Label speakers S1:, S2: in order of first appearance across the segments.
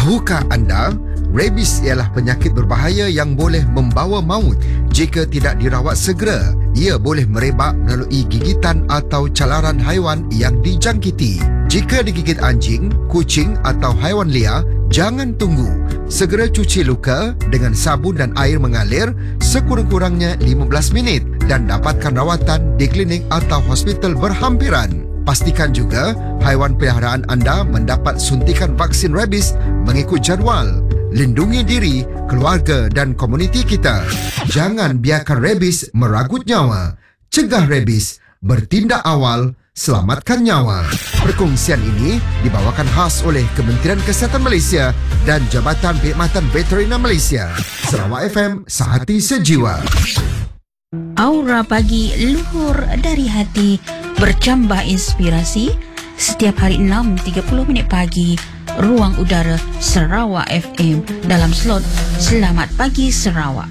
S1: Tahukah anda, rabies ialah penyakit berbahaya yang boleh membawa maut jika tidak dirawat segera. Ia boleh merebak melalui gigitan atau calaran haiwan yang dijangkiti. Jika digigit anjing, kucing atau haiwan liar, jangan tunggu. Segera cuci luka dengan sabun dan air mengalir sekurang-kurangnya 15 minit dan dapatkan rawatan di klinik atau hospital berhampiran. Pastikan juga haiwan peliharaan anda mendapat suntikan vaksin rabies mengikut jadual. Lindungi diri, keluarga dan komuniti kita. Jangan biarkan rabies meragut nyawa. Cegah rabies, bertindak awal, selamatkan nyawa. Perkongsian ini dibawakan khas oleh Kementerian Kesihatan Malaysia dan Jabatan Perkhidmatan Veteriner Malaysia. Sarawak FM, sehati sejiwa.
S2: Aura pagi luhur dari hati, bercambah inspirasi. Setiap hari 6.30 pagi, Ruang Udara Sarawak FM dalam slot Selamat Pagi Sarawak.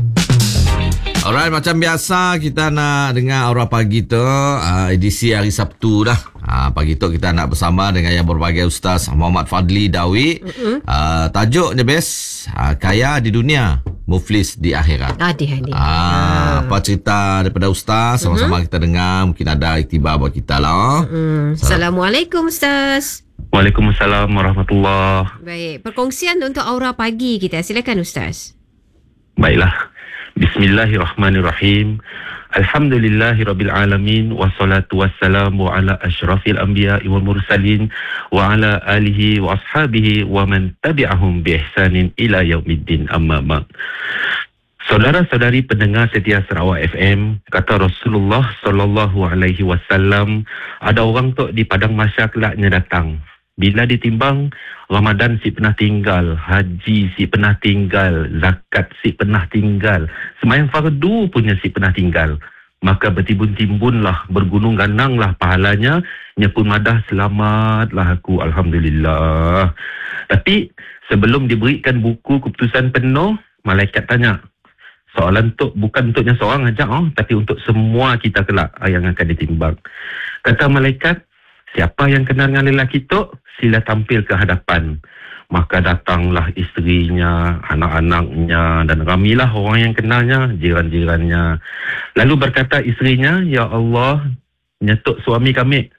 S3: Alright, macam biasa kita nak dengar Aura Pagi tu, edisi hari Sabtu dah. Pagi tu kita nak bersama dengan yang berbagai Ustaz Muhammad Fadli Dawi. Tajuknya best, kaya di dunia, muflis di akhirat. Apa cerita daripada Ustaz? Sama-sama kita dengar. Mungkin ada iktibar buat kita lah.
S4: Assalamualaikum Ustaz.
S5: Waalaikumsalam warahmatullahi.
S4: Baik, perkongsian untuk Aura Pagi kita. Silakan Ustaz.
S5: Baiklah. Bismillahirrahmanirrahim. Alhamdulillahirabbil alamin, wassalatu wassalamu ala asyrafil anbiya'i wal mursalin wa ala alihi wa ashabihi wa man tabi'ahum bi ihsanin ila yaumiddin, amma ba'd. Saudara-saudari pendengar setia Sarawak FM, kata Rasulullah sallallahu alaihi wasallam, ada orang tu di padang mahsyar kelaknya datang. Bila ditimbang, Ramadan si pernah tinggal, haji si pernah tinggal, zakat si pernah tinggal, sembahyang fardu punya si pernah tinggal. Maka bertimbun-timbunlah, bergunung gananglah pahalanya, nyepun madah, selamatlah aku, alhamdulillah. Tapi sebelum diberikan buku keputusan penuh, malaikat tanya, soalan tu bukan untuknya seorang aja, tapi untuk semua kita kelak yang akan ditimbang. Kata malaikat, siapa yang kenal dengan lelaki tu, sila tampil ke hadapan. Maka datanglah isterinya, anak-anaknya dan ramilah orang yang kenalnya, jiran-jirannya. Lalu berkata isterinya, ya Allah, nyetuk suami kami.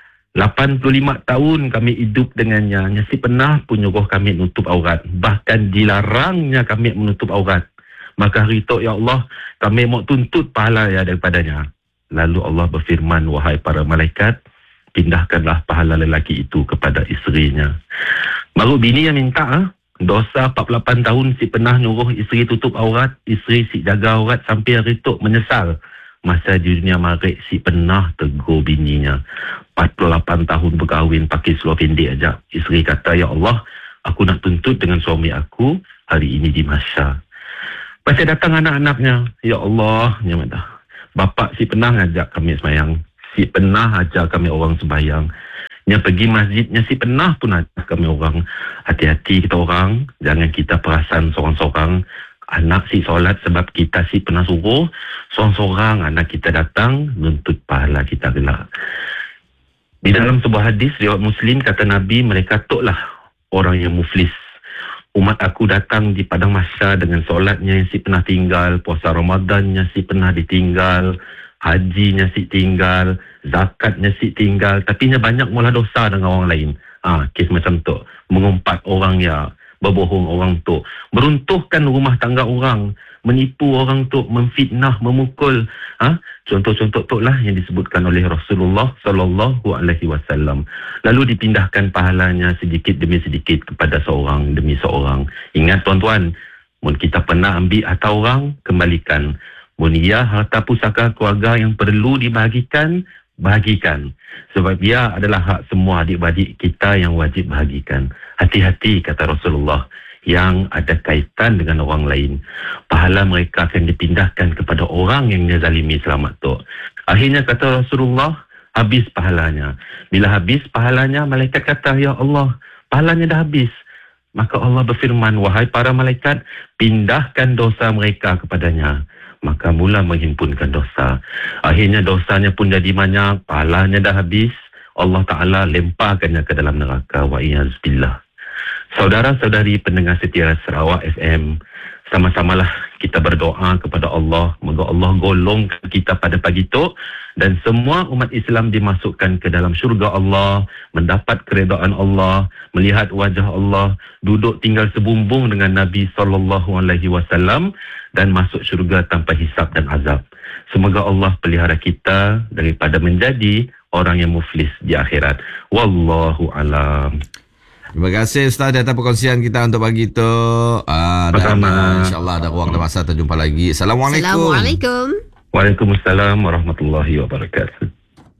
S5: 85 tahun kami hidup dengannya. Nyasi pernah pun nyuruh kami menutup aurat. Bahkan dilarangnya kami menutup aurat. Maka hari itu, ya Allah, kami mau tuntut pahala ya daripadanya. Lalu Allah berfirman, wahai para malaikat, pindahkanlah pahala lelaki itu kepada isterinya. Baru bini yang minta, dosa 48 tahun si pernah nyuruh isteri tutup aurat, isteri si jaga aurat sampai hari itu menyesal. Masa di dunia marik si pernah tegur bininya. 48 tahun berkahwin pakai seluar pendek aja. Isteri kata, ya Allah, aku nak tuntut dengan suami aku hari ini di mahsyar. Pasal datang anak-anaknya, ya Allah, bapak si pernah ngajak kami sembahyang. Si pernah ajak kami orang sembahyang. Yang pergi masjidnya si pernah pun ajak kami orang. Hati-hati kita orang. Jangan kita perasan seorang-seorang. Anak si solat sebab kita si pernah suruh. Seorang-seorang anak kita datang menuntut pahala kita gelak. Di dalam sebuah hadis riwayat Muslim kata Nabi, mereka tuklah orang yang muflis. Umat aku datang di padang mahsyar dengan solatnya yang si pernah tinggal. Puasa Ramadannya si pernah ditinggal. Hajinya si tinggal, zakatnya si tinggal, tapi nya banyak mula dosa dengan orang lain. Kes macam tu, mengumpat orang ya, berbohong orang tu, meruntuhkan rumah tangga orang, menipu orang tu, memfitnah, memukul. Contoh-contoh tu lah yang disebutkan oleh Rasulullah sallallahu alaihi wasallam. Lalu dipindahkan pahalanya sedikit demi sedikit kepada seorang demi seorang. Ingat tuan-tuan, mun kita pernah ambil harta orang, kembalikan. Mulia harta pusaka keluarga yang perlu dibahagikan, bahagikan. Sebab dia adalah hak semua adik-beradik kita yang wajib bahagikan. Hati-hati kata Rasulullah yang ada kaitan dengan orang lain. Pahala mereka akan dipindahkan kepada orang yang dia zalimi selamat tu. Akhirnya kata Rasulullah, habis pahalanya. Bila habis pahalanya, malaikat kata, ya Allah, pahalanya dah habis. Maka Allah berfirman, wahai para malaikat, pindahkan dosa mereka kepadanya. Maka mula menghimpunkan dosa. Akhirnya dosanya pun jadi banyak, pahalanya dah habis. Allah Ta'ala lemparkannya ke dalam neraka. Wa iyazbillah. Saudara-saudari pendengar setia Sarawak FM, sama-samalah kita berdoa kepada Allah. Moga Allah golongkan kita pada pagi itu dan semua umat Islam dimasukkan ke dalam syurga Allah, mendapat keredaan Allah, melihat wajah Allah, duduk tinggal sebumbung dengan Nabi SAW dan masuk syurga tanpa hisab dan azab. Semoga Allah pelihara kita daripada menjadi orang yang muflis di akhirat. Wallahu alam.
S3: Terima kasih Ustaz di atas perkongsian kita untuk pagi itu. Dan insyaAllah ada ruang dan masa terjumpa lagi. Assalamualaikum.
S4: Assalamualaikum.
S5: Waalaikumsalam warahmatullahi wabarakatuh.